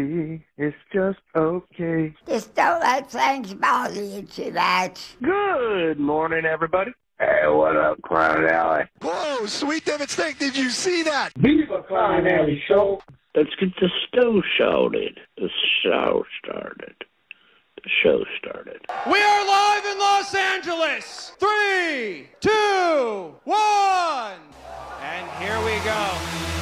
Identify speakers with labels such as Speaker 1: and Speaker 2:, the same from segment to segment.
Speaker 1: It's just okay.
Speaker 2: Just don't let things bother you too much.
Speaker 1: Good morning, everybody. Hey, what up, Clown Alley?
Speaker 3: Whoa, Sweet David Snake, did you see that?
Speaker 1: Viva Clown Alley Show.
Speaker 4: Let's get the show started. The show started. The show started.
Speaker 5: We are live in Los Angeles. 3, 2, 1. And here we go.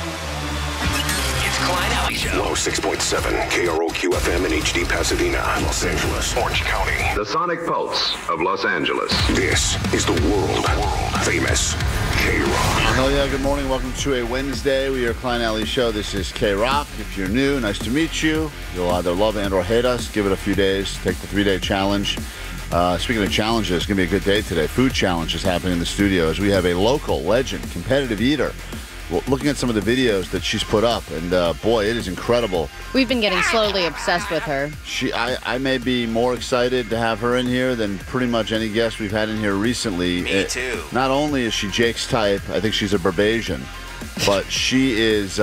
Speaker 6: It's Klein Alley Show. 106.7 KROQ FM in HD Pasadena, Los Angeles, Orange County.
Speaker 7: The Sonic Pulse of Los Angeles.
Speaker 6: This is the world famous K-Rock.
Speaker 8: Hell yeah, good morning. Welcome to a Wednesday. We are Klein Alley Show. This is K-Rock. If you're new, nice to meet you. You'll either love and or hate us. Give it a few days. Take the 3-day challenge. Speaking of challenges, it's going to be a good day today. Food challenge is happening in the studio as we have a local legend, competitive eater. Looking at some of the videos that she's put up, and boy, it is incredible.
Speaker 9: We've been getting slowly obsessed with her.
Speaker 8: I may be more excited to have her in here than pretty much any guest we've had in here recently.
Speaker 6: Me too.
Speaker 8: Not only is she Jake's type, I think she's a Barbasian, but she is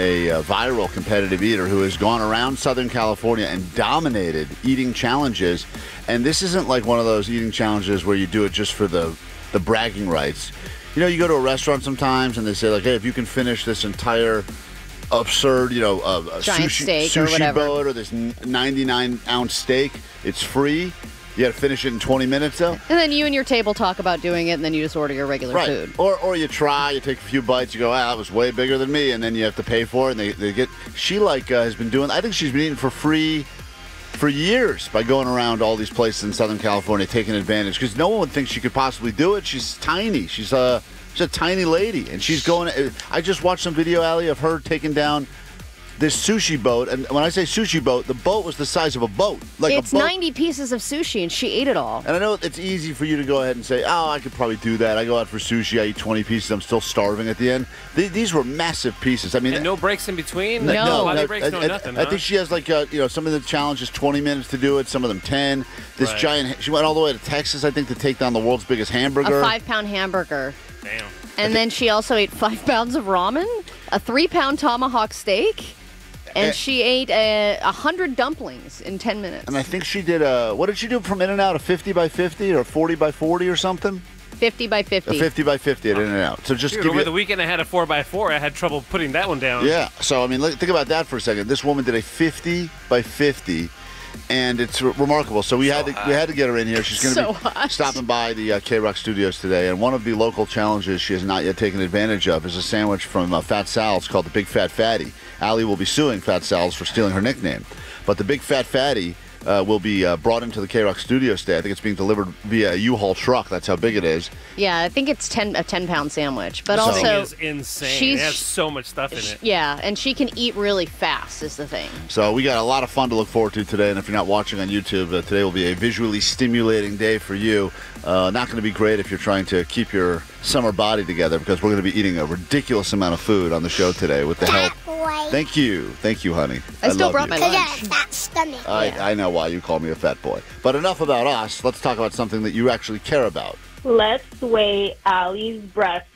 Speaker 8: a viral competitive eater who has gone around Southern California and dominated eating challenges. And this isn't like one of those eating challenges where you do it just for the bragging rights. You know, you go to a restaurant sometimes and they say, like, hey, if you can finish this entire absurd,
Speaker 9: Giant steak or
Speaker 8: sushi
Speaker 9: whatever.
Speaker 8: boat or this 99-ounce steak, it's free. You got to finish it in 20 minutes, though.
Speaker 9: And then you and your table talk about doing it, and then you just order your regular food.
Speaker 8: Or you try, you take a few bites, you go, that was way bigger than me, and then you have to pay for it, and they get... She, has been doing... I think she's been eating for free for years by going around all these places in Southern California taking advantage, because no one would think she could possibly do it. She's tiny. She's a tiny lady, and she's going... I just watched some video, Allie, of her taking down this sushi boat, and when I say sushi boat, the boat was the size of a boat.
Speaker 9: It's 90 pieces of sushi, and she ate it all.
Speaker 8: And I know it's easy for you to go ahead and say, oh, I could probably do that. I go out for sushi, I eat 20 pieces, I'm still starving at the end. These were massive pieces. I mean,
Speaker 5: And no breaks in between?
Speaker 9: No.
Speaker 5: Body breaks, nothing,
Speaker 8: I think she has some of the challenges 20 minutes to do it, some of them 10. This
Speaker 5: Right.
Speaker 8: giant, she went all the way to Texas, I think, to take down the world's biggest hamburger.
Speaker 9: A 5-pound hamburger.
Speaker 5: Damn.
Speaker 9: And then she also ate 5 pounds of ramen, a 3-pound tomahawk steak, and she ate 100 dumplings in 10 minutes.
Speaker 8: And I think she did what did she do from In-N-Out, a 50 by 50 or 40 by 40 or something?
Speaker 9: 50 by 50.
Speaker 8: A 50 by 50 at In-N-Out. So just
Speaker 5: Dude,
Speaker 8: give
Speaker 5: over
Speaker 8: you...
Speaker 5: the weekend I had a 4x4. I had trouble putting that one down.
Speaker 8: Yeah, so I mean, think about that for a second. This woman did a 50 by 50, and it's remarkable. So we had to get her in here. She's going to be stopping by the K-Rock Studios today, and one of the local challenges she has not yet taken advantage of is a sandwich from Fat Sal's called the Big Fat Fatty. Allie will be suing Fat Sal's for stealing her nickname, but the Big Fat Fatty will be brought into the K-Rock Studios today. I think it's being delivered via a U-Haul truck. That's how big it is.
Speaker 9: Yeah, I think it's a 10-pound sandwich. But
Speaker 8: So-
Speaker 9: also,
Speaker 5: This thing is insane. It has so much stuff in it.
Speaker 9: Yeah, and she can eat really fast is the thing.
Speaker 8: So we got a lot of fun to look forward to today, and if you're not watching on YouTube, today will be a visually stimulating day for you. Not going to be great if you're trying to keep your summer body together, because we're going to be eating a ridiculous amount of food on the show today with the help. Thank you, honey.
Speaker 9: I still
Speaker 8: love
Speaker 9: brought
Speaker 8: you.
Speaker 9: my
Speaker 2: Because you
Speaker 9: lunch.
Speaker 2: have a fat stomach.
Speaker 8: I know why you call me a fat boy. But enough about us. Let's talk about something that you actually care about.
Speaker 10: Let's weigh Allie's breasts,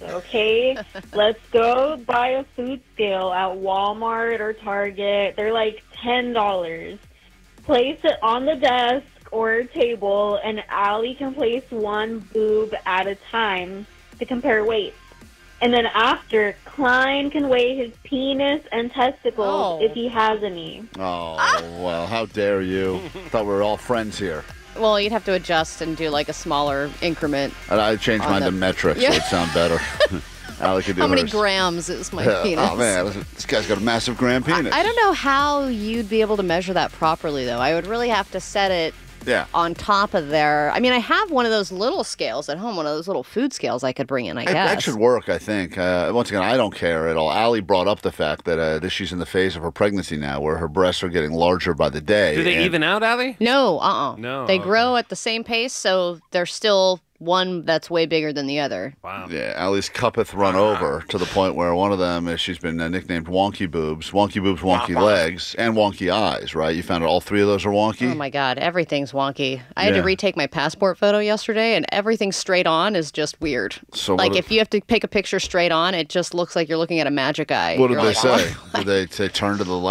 Speaker 10: okay? Let's go buy a food scale at Walmart or Target. They're like $10. Place it on the desk or table, and Allie can place one boob at a time to compare weights. And then after, Klein can weigh his penis and testicles if he has any.
Speaker 8: Oh, well, how dare you. Thought we were all friends here.
Speaker 9: Well, you'd have to adjust and do like a smaller increment.
Speaker 8: And I changed mine to metric, so it'd sound better. Allie could do
Speaker 9: How many
Speaker 8: hers.
Speaker 9: grams is my penis?
Speaker 8: Oh, man, this guy's got a massive grand penis.
Speaker 9: I don't know how you'd be able to measure that properly, though. I would really have to set it on top of there. I mean, I have one of those little scales at home, one of those little food scales I could bring in, I guess.
Speaker 8: That should work, I think. Once again, I don't care at all. Allie brought up the fact that she's in the phase of her pregnancy now where her breasts are getting larger by the day.
Speaker 5: Do they even out, Allie?
Speaker 9: No,
Speaker 5: No.
Speaker 9: They grow at the same pace, so they're still one that's way bigger than the other.
Speaker 5: Wow.
Speaker 8: Yeah, Allie's cup hath run over to the point where one of them is she's been nicknamed Wonky Boobs, Wonky Legs, and Wonky Eyes, right? You found out all three of those are wonky?
Speaker 9: Oh, my God. Everything's wonky. I had to retake my passport photo yesterday, and everything straight on is just weird.
Speaker 8: So
Speaker 9: like, if you have to take a picture straight on, it just looks like you're looking at a magic eye.
Speaker 8: What did
Speaker 9: You're
Speaker 8: they
Speaker 9: like,
Speaker 8: say?
Speaker 9: "Oh."
Speaker 8: Did they say turn to the left?